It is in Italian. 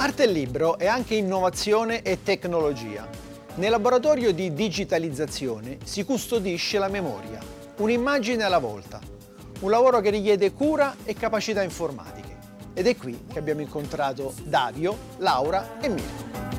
Arte e libro è anche innovazione e tecnologia. Nel laboratorio di digitalizzazione si custodisce la memoria, un'immagine alla volta. Un lavoro che richiede cura e capacità informatiche. Ed è qui che abbiamo incontrato Davio, Laura e Mirko.